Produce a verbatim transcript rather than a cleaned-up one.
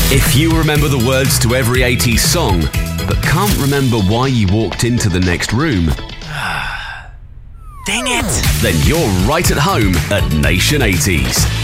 If you remember the words to every eighties song, but can't remember why you walked into the next room, Dang it! then you're right at home at Nation eighties.